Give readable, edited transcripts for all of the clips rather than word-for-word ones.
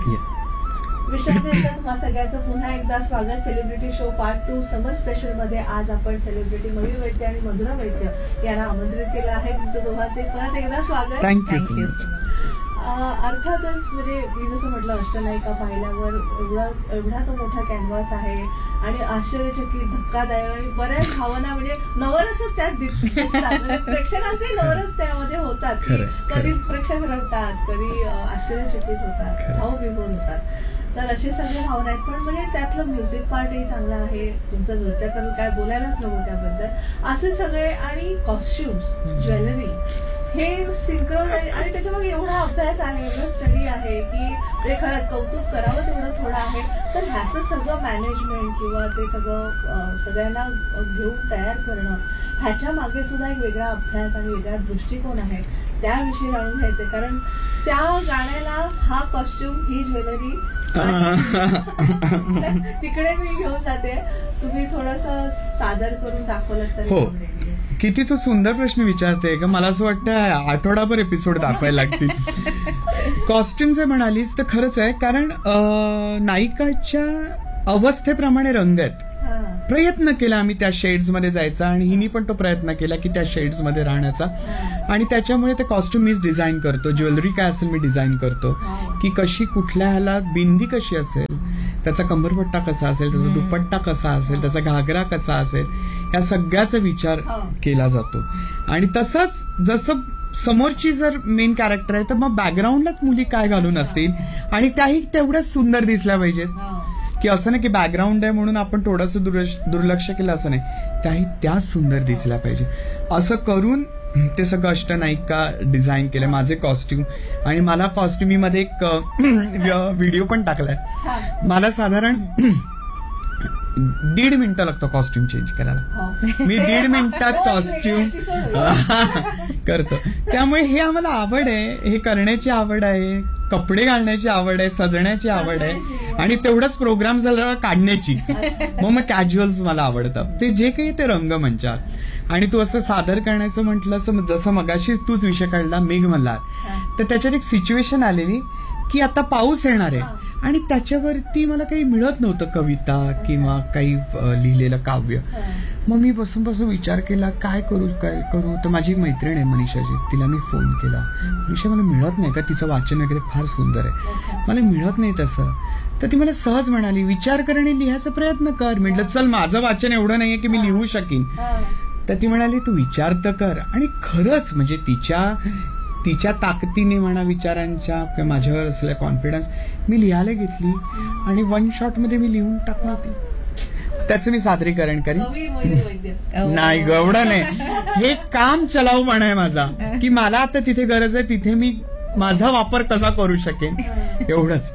विशाखा, तुम्हा सगळ्यांचं पुन्हा एकदा स्वागत सेलिब्रिटी शो पार्ट 2 समर स्पेशल मध्ये. आज आपण सेलिब्रिटी मयूर वैद्य आणि मधुरा वैद्य यांना आमंत्रित केलं आहे. तुमचं दोघांचे परत एकदा स्वागत. थँक्यू. अर्थातच म्हणजे मी जसं म्हटलं, अष्टनायिका पाहिल्यावर एवढा तो मोठा कॅनव्हास आहे आणि आश्चर्यचकित, धक्कादायक आणि बऱ्याच भावना म्हणजे नवरसच त्यात दिसतात. म्हणजे प्रेक्षकांचे नवरस त्यामध्ये होतात. कधी प्रेक्षक रडतात, कधी आश्चर्यचकित होतात, भावविभोर होतात. तर असे सगळे भावना आहेत. पण म्हणजे त्यातलं म्युझिक पार्टही चांगलं आहे. तुमचं नृत्याचं मी काय बोलायलाच नको त्याबद्दल. असे सगळे आणि कॉस्ट्युम्स, ज्वेलरी हे सिंक्रोनाइज आणि त्याच्यामध्ये एवढा अभ्यास आहे, एवढं स्टडी आहे की म्हणजे खरंच कौतुक करावं तेवढं थोडं आहे. तर ह्याचं सगळं मॅनेजमेंट किंवा ते सगळं सगळ्यांना घेऊन तयार करणं, ह्याच्या मागे सुद्धा एक वेगळा अभ्यास आणि वेगळा दृष्टिकोन आहे. त्याविषयी जाणून घ्यायचे, कारण त्या गाण्याला हा कॉस्ट्युम, ही ज्वेलरी तिकडे मी घेऊन जाते. तुम्ही थोडंसं सादर करून दाखवलं तर. हो, किती तू सुंदर प्रश्न विचारते का. मला असं वाटतं आठवडाभर एपिसोड दाखवायला लागतील. कॉस्ट्युम जे म्हणालीस तर खरंच आहे, कारण नायिकाच्या अवस्थेप्रमाणे रंग आहेत. प्रयत्न केला आम्ही त्या शेड्स मध्ये जायचा आणि हिनी पण तो प्रयत्न केला की त्या शेड्स मध्ये राहण्याचा. आणि त्याच्यामुळे ते कॉस्ट्युम मीच डिझाईन करतो. ज्वेलरी काय असेल मी डिझाईन करतो की कशी, कुठल्या ह्याला बिंदी कशी असेल, त्याचा कंबरपट्टा कसा असेल, त्याचा दुपट्टा कसा असेल, त्याचा घागरा कसा असेल, या सगळ्याचा विचार केला जातो. आणि तसंच जसं समोरची जर मेन कॅरेक्टर आहे तर मग बॅकग्राऊंडलाच मुली काय घालून असतील आणि त्याही तेवढ्याच सुंदर दिसल्या पाहिजेत. की असं नाही की बॅकग्राऊंड आहे म्हणून आपण थोडंसं दुर्लक्ष केलं, असं नाही. त्याही त्या सुंदर दिसल्या पाहिजे. असं करून ते सगळं अष्टनायिका डिझाईन केलं, माझे कॉस्ट्युम. आणि मला कॉस्ट्युमीमध्ये एक व्हिडिओ पण टाकलाय. मला साधारण 1.5 मिनिटं लागतो कॉस्ट्युम चेंज करायला. मी 1.5 मिनिटात कॉस्ट्युम करतो. त्यामुळे हे आम्हाला आवड आहे, हे करण्याची आवड आहे, कपडे घालण्याची आवड आहे, सजण्याची आवड आहे आणि तेवढंच प्रोग्राम झाल्यावर काढण्याची. मग कॅज्युअल्स मला आवडतं. ते जे काही ते रंगमंचात आणि तू असं सादर करण्याचं म्हटलं, जसं मगाशी तूच विषय काढला मेघमल्हार, तर त्याच्यात एक सिच्युएशन आलेली की आता पाऊस येणार आहे आणि त्याच्यावरती मला काही मिळत नव्हतं, कविता किंवा काही लिहिलेलं काव्य. मग मी बसून विचार केला काय करू. तर माझी एक मैत्रीण आहे मनीषाची, तिला मी फोन केला. मनीषा, मला मिळत नाही का, तिचं वाचन वगैरे फार सुंदर आहे, मला मिळत नाही तसं. तर ती मला सहज म्हणाली, विचार कर आणि लिहायचा प्रयत्न कर. म्हटलं चल, माझं वाचन एवढं नाहीये की मी लिहू शकीन. तर ती म्हणाली तू विचार तर कर. आणि खरंच म्हणजे तिच्या ताकदीने म्हणा, विचारांच्या किंवा माझ्यावर असलेला कॉन्फिडन्स, मी लिहायला घेतली आणि 1 शॉट मध्ये मी लिहून टाकली होती. त्याचं मी सादरीकरण करीन. नाही एवढं नाही, हे काम चलाऊपणा आहे माझा की मला आता तिथे गरज आहे, तिथे मी माझा वापर कसा करू शकेन, एवढंच.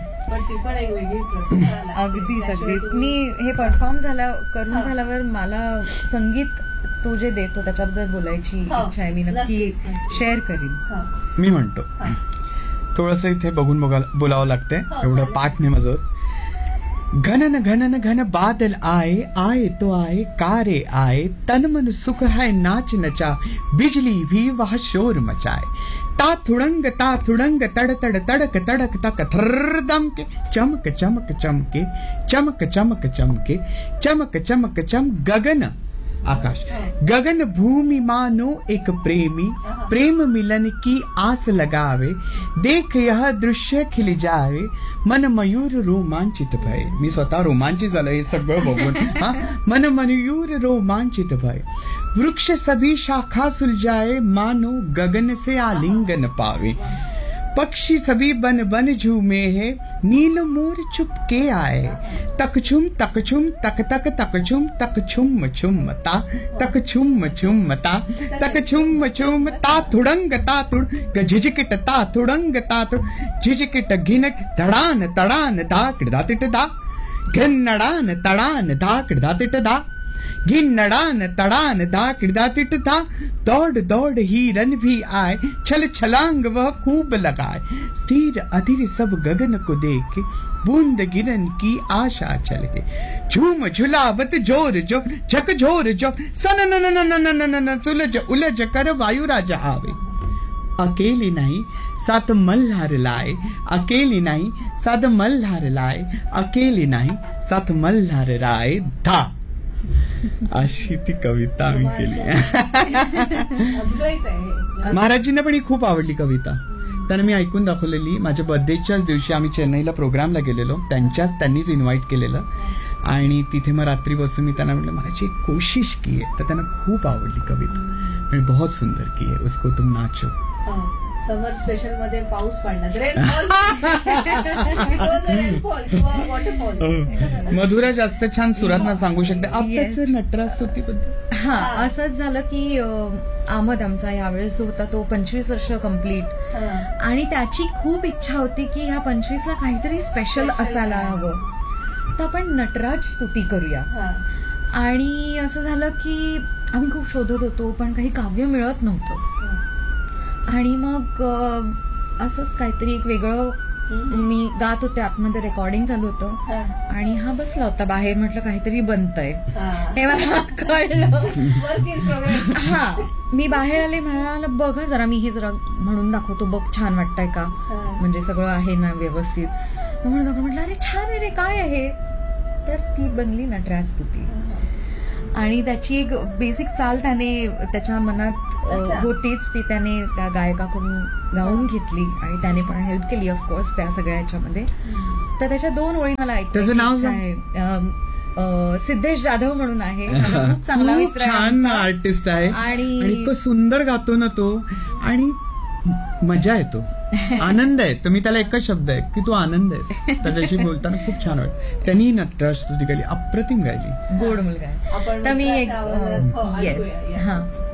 अगदीच. मी हे परफॉर्म करून झाल्यावर मला संगीत तो जे देतो त्याच्याबद्दल बोलायची इच्छा आहे. मी नक्की शेअर करीन. मी म्हणतो थोडंसं इथे बघून बोलावं लागतंय, एवढं पाठ नाही माझं. घनन घनन घन बादल आए, आए तो आए, कारे आए, तन मन सुख है नाच नचा, बिजली भी वह शोर मचाए, ता थुड़ंग तड़ तड़ तड़क तड़क तक थर्र दम के, चमक चमक चमके, चमक चमक चमके, चमक चमक चम गगन आकाश, गगन भूमि मानो एक प्रेमी, प्रेम मिलन की आस लगावे, देख यह दृश्य खिल जावे, मन मयूर रोमांचित भय. मी स्वतः रोमांचित झालं हे सगळं बघून. मन मयूर रोमांचित भय, वृक्ष सभी शाखा सुलझाए, मानो गगन से आलिंगन पावे, पक्षी सभी बन बन झूमे है, नील मोर चुपके आए, तक छुम तक छुम तक तक तक छुम तक छुम छुम ता, तक छुम छुम ता, तक छुम छुम ता थुड़ंग ता थुड़ झिझकिट ता थुड़ंग ता थुड़ झिझकिट घिनक तड़ान तड़ान दा किड़दा तिट दा, घिन्नड़ान तड़ान दा किड़दा तिट दा, घिन्नड़ान तड़ान दा किड़दा तिट दा, दौड़ दौड़ हिरन भी आए, छल छलांग वह खूब लगाए, स्थिर अधीर सब गगन को देखे, बूंद गिरन की आशा चल के, झूम झुलावत जोर जो झक झोर जो, सन न न न न न न न सुलझ उलझ कर वायु राजा आवे. अकेली नाही सात मल्हार लाय, अकेली नाही सात मल्हार लाय, अकेली नाही सात मल्हार राय धा. अशी ती कविता आम्ही केली. अद्वैत आहे. महाराजींना पण ही खूप आवडली कविता. त्यांना मी ऐकून दाखवलेली. माझ्या बर्थडेच्याच दिवशी आम्ही चेन्नईला प्रोग्रामला गेलेलो, त्यांनीच इन्व्हाइट केलेलं. आणि तिथे मग रात्री बसून मी त्यांना म्हटलं महाराज एक कोशिश की है, तर त्यांना खूप आवडली कविता. आणि बहुत सुंदर की है, उसको तुम नाचो. समर स्पेशल मध्ये पाऊस पडला, रेनफॉल किंवा वॉटरफॉल. मधुरा जास्त छान सुरातना सांगू शकते. आताच नटराज स्तुतीबद्दल. हा, असंच झालं की अहमद आमचा यावेळेस जो होता तो 25 वर्ष कम्प्लीट, आणि त्याची खूप इच्छा होती की ह्या 25ला काहीतरी स्पेशल असायला हवं, तर आपण नटराज स्तुती करूया. आणि असं झालं की आम्ही खूप शोधत होतो पण काही काव्य मिळत नव्हतं. आणि मग असंच काहीतरी एक वेगळं मी गात होते, आतमध्ये रेकॉर्डिंग चालू होतं आणि हा बसला होता बाहेर. म्हटलं काहीतरी बनतंय, हे मला कळलं. हा, मी बाहेर आले, म्हणाला बघ जरा मी हे जरा म्हणून दाखवतो, बघ छान वाटतंय का, म्हणजे सगळं आहे ना व्यवस्थित. म्हणून दाखव, म्हटलं अरे छान आहे रे, काय आहे. तर ती बनली नटराज स्तुती. आणि त्याची एक बेसिक चाल त्याने त्याच्या मनात होतीच, ती त्याने त्या गायकाकडून गाऊन घेतली आणि त्याने पण हेल्प केली ऑफकोर्स त्या सगळ्या ह्याच्यामध्ये. तर त्याच्या 2 ओळी मला ऐकायची इच्छा आहे. सिद्धेश जाधव म्हणून आहे, खूप चांगला मित्र आहे, छान आर्टिस्ट आहे आणि इतकं सुंदर गातो ना तो, आणि मजा येतो, आनंद आहे. तर मी त्याला एकच शब्द आहे की तू आनंद आहेस. त्याच्याशी बोलताना खूप छान वाटत. त्यांनी नटराज स्तुती गायली, अप्रतिम गायली, गोड मुलगा आहे. तर मी एक येस, हा